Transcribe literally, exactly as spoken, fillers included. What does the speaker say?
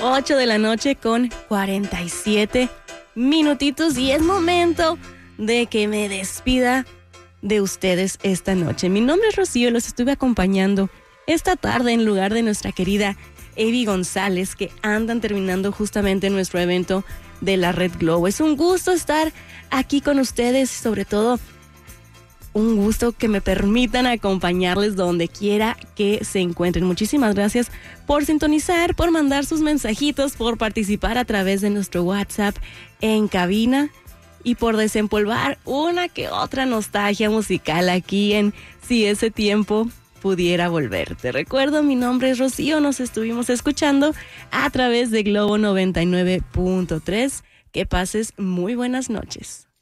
ocho de la noche con cuarenta y siete minutitos y es momento de que me despida de ustedes esta noche. Mi nombre es Rocío y los estuve acompañando esta tarde en lugar de nuestra querida Evi González, que andan terminando justamente nuestro evento de la Red Globo. Es un gusto estar aquí con ustedes y sobre todo un gusto que me permitan acompañarles donde quiera que se encuentren. Muchísimas gracias por sintonizar, por mandar sus mensajitos, por participar a través de nuestro WhatsApp en cabina y por desempolvar una que otra nostalgia musical aquí en Si ese tiempo pudiera volver. Te recuerdo, mi nombre es Rocío, nos estuvimos escuchando a través de Globo noventa y nueve punto tres. Que pases muy buenas noches.